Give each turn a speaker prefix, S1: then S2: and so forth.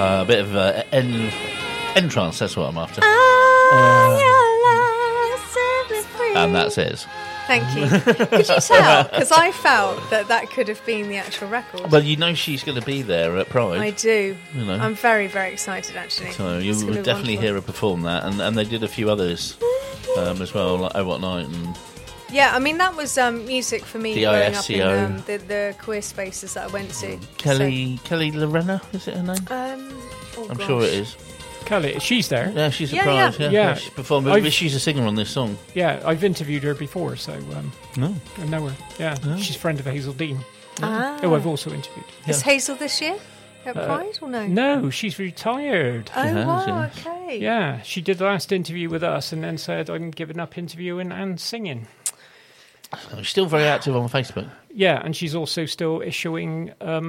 S1: A bit of entrance, that's what I'm after. And that's it.
S2: Thank you. Could you tell? Because I felt that could have been the actual record.
S1: Well, you know she's going to be there at Pride.
S2: I do.
S1: You know.
S2: I'm very, very excited, actually.
S1: So you will definitely hear her perform that. And they did a few others as well, like Oh What Night. And
S2: yeah, I mean, that was music for me
S1: the
S2: growing up
S1: ISCO.
S2: in the queer spaces that I went to.
S1: Kelly Lorena, is it her name? I'm sure it is.
S3: Kelly, she's there.
S1: Yeah, she's surprised. Yeah. She performed. She's a singer on this song.
S3: Yeah, I've interviewed her before, so
S1: no.
S3: I know her. Yeah, she's a friend of Hazel Dean, who I've also interviewed.
S2: Is Hazel this year at Pride or no?
S3: No, she's retired.
S2: Okay.
S3: Yeah, she did the last interview with us and then said, I'm giving up interviewing and singing.
S1: She's still very active on Facebook.
S3: Yeah, and she's also still issuing